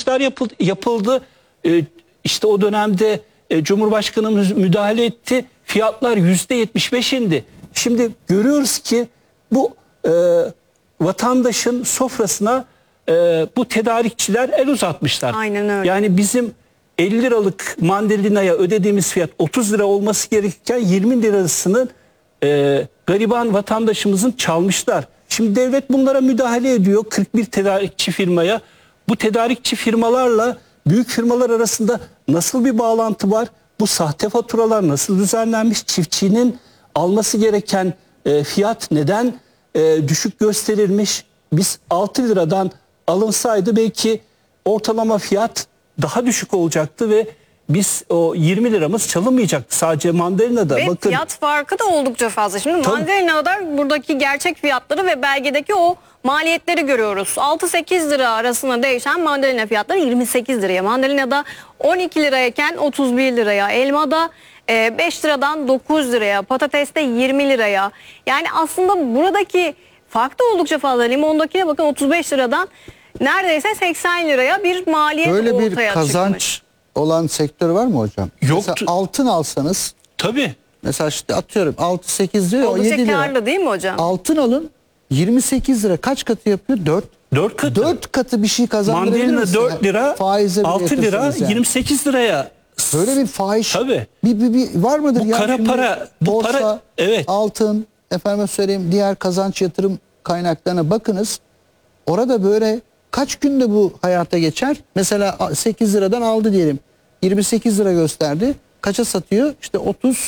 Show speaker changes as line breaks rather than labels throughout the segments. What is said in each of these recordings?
satışlar yapıldı. İşte o dönemde Cumhurbaşkanımız müdahale etti. Fiyatlar %75 indi. Şimdi görüyoruz ki bu vatandaşın sofrasına bu tedarikçiler el uzatmışlar.
Aynen öyle.
Yani bizim 50 liralık mandalinaya ödediğimiz fiyat 30 lira olması gerekirken 20 lirasını gariban vatandaşımızın çalmışlar. Şimdi devlet bunlara müdahale ediyor 41 tedarikçi firmaya. Bu tedarikçi firmalarla büyük firmalar arasında nasıl bir bağlantı var? Bu sahte faturalar nasıl düzenlenmiş? Çiftçinin alması gereken fiyat neden düşük gösterilmiş? Biz 6 liradan alınsaydı belki ortalama fiyat daha düşük olacaktı ve biz o 20 liramız çalınmayacaktı sadece mandalinada.
Ve
bakın,
fiyat farkı da oldukça fazla. Şimdi mandalinada buradaki gerçek fiyatları ve belgedeki o maliyetleri görüyoruz. 6-8 lira arasında değişen mandalina fiyatları 28 liraya. Mandalinada 12 lirayken 31 liraya. Elmada 5 liradan 9 liraya. Patateste 20 liraya. Yani aslında buradaki fark da oldukça fazla. Limondakine bakın 35 liradan neredeyse 80 liraya bir maliyet
böyle
ortaya
bir kazanç
çıkmış.
olan sektör var mı hocam?
Yoktu.
Mesela altın alsanız,
tabii.
mesela işte atıyorum 6-8 lira, o
Oldukça
7 lira.
karlı değil mi hocam?
Altın alın, 28 lira kaç katı yapıyor?
4 katı.
4 katı bir şey kazandırabilir
Mandalina
misin?
4 lira,
Faize bile
6 lira,
yatırsanız yani.
28 liraya.
Böyle bir fahiş.
Tabii.
Bir var mıdır?
Bu
ya?
kara
Şimdi
para, bu
borsa,
para, evet.
altın, efendime söyleyeyim diğer kazanç yatırım kaynaklarına bakınız. Orada böyle kaç günde bu hayata geçer? Mesela 8 liradan aldı diyelim. 28 lira gösterdi. Kaça satıyor? İşte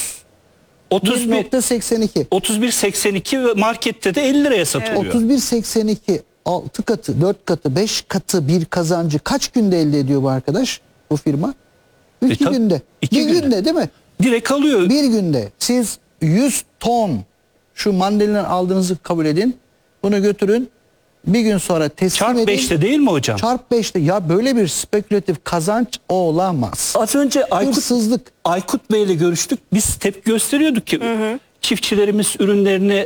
31.82.
31.82 ve markette de 50 liraya satılıyor.
31.82, 6 katı, 4 katı, 5 katı bir kazancı kaç günde elde ediyor bu arkadaş, bu firma? 2
tabii,
günde.
2
Bir
günde.
günde değil mi?
Direkt alıyor.
Bir günde siz 100 ton şu mandalina aldığınızı kabul edin. Bunu götürün. Bir gün sonra teslim
Çarp
edin.
5'te değil mi hocam?
Çarp 5'te. Ya böyle bir spekülatif kazanç olamaz.
Az önce
Hırsızlık.
Aykut Bey ile görüştük. Biz tepki gösteriyorduk ki çiftçilerimiz ürünlerini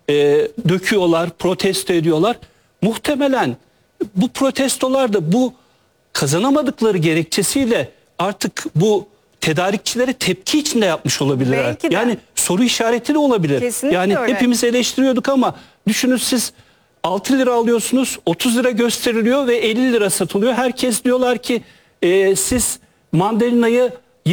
döküyorlar, protesto ediyorlar. Muhtemelen bu protestolar da bu kazanamadıkları gerekçesiyle artık bu tedarikçilere tepki içinde yapmış olabilirler.
Belki de.
Yani soru işareti de olabilir.
Kesinlikle
yani
öyle.
hepimiz eleştiriyorduk ama düşünün siz 6 lira alıyorsunuz, 30 lira gösteriliyor ve 50 lira satılıyor. Herkes diyorlar ki siz mandalinayı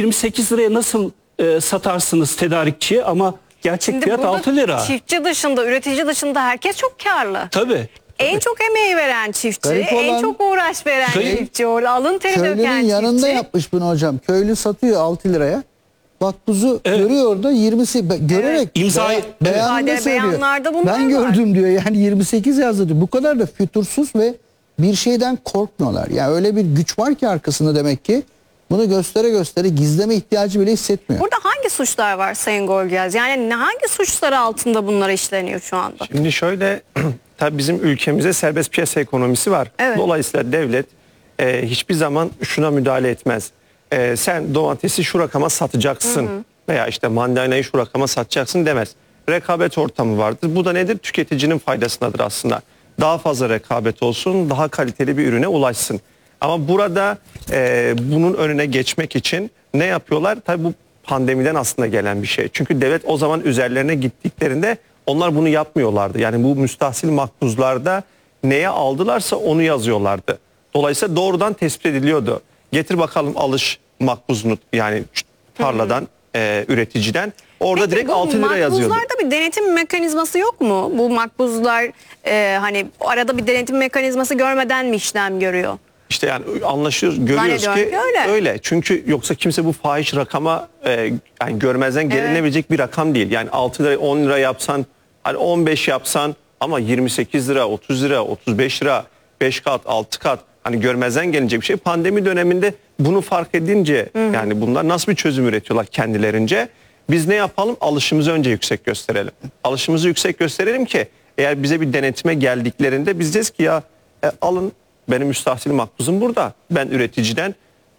28 liraya nasıl satarsınız tedarikçiye, ama gerçek
Şimdi
fiyat
burada
6 lira.
Çiftçi dışında, üretici dışında herkes çok karlı.
Tabii.
En çok emeği veren çiftçi,
Garip
en
olan-
çok uğraş veren çiftçi, orada alın teri
Köylünün
döken
yanında
çiftçi.
yapmış bunu hocam. Köylü satıyor 6 liraya. Makbuzu görüyor orada 20'si görerek
İmzayı-
beyanında
İfade
söylüyor.
beyanlarda bunlar
Ben
var.
gördüm diyor. Yani 28 yazdı diyor. Bu kadar da fütursuz ve bir şeyden korkmuyorlar. Yani öyle bir güç var ki arkasında demek ki. Bunu göstere göstere gizleme ihtiyacı bile hissetmiyor.
Burada hangi suçlar var Sayın Golgaz? Yani hangi suçları altında bunlar işleniyor şu anda?
Şimdi şöyle, tabii bizim ülkemizde serbest piyasa ekonomisi var.
Evet.
Dolayısıyla devlet hiçbir zaman şuna müdahale etmez. Sen domatesi şu rakama satacaksın veya işte mandalinayı şu rakama satacaksın demez. Rekabet ortamı vardır. Bu da nedir? Tüketicinin faydasındadır aslında. Daha fazla rekabet olsun, daha kaliteli bir ürüne ulaşsın. Ama burada bunun önüne geçmek için ne yapıyorlar? Tabii bu pandemiden aslında gelen bir şey. Çünkü devlet o zaman üzerlerine gittiklerinde onlar bunu yapmıyorlardı. Yani bu müstahsil makbuzlarda neye aldılarsa onu yazıyorlardı. Dolayısıyla doğrudan tespit ediliyordu. Getir bakalım alış makbuzunu, yani tarladan, üreticiden. Orada
Peki
direkt
bu
6 lira yazıyordu.
makbuzlarda bir denetim mekanizması yok mu? Bu makbuzlar hani arada bir denetim mekanizması görmeden mi işlem görüyor?
İşte yani görüyoruz
Zannediyorum
ki
ki öyle.
Çünkü yoksa kimse bu fahiş rakama yani görmezden gelinebilecek bir rakam değil. Yani 6 lira 10 lira yapsan, hani 15 yapsan, ama 28 lira 30 lira 35 lira 5 kat 6 kat, hani görmezden gelinecek bir şey. Pandemi döneminde bunu fark edince yani bunlar nasıl bir çözüm üretiyorlar kendilerince. Biz ne yapalım? Alışımızı önce yüksek gösterelim. Alışımızı yüksek gösterelim ki eğer bize bir denetime geldiklerinde biz diyeceğiz ki ya alın, benim müstahsil makbuzum burada. Ben üreticiden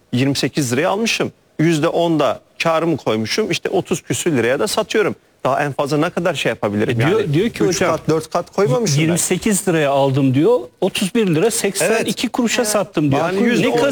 28 liraya almışım. %10 da karımı koymuşum. İşte 30 küsür liraya da satıyorum. Daha en fazla ne kadar şey yapabilirim?
Diyor ki
3
hocam,
kat 4 kat koymamışım.
28 liraya aldım diyor. 31 lira 82 kuruşa sattım diyor.
Yani %10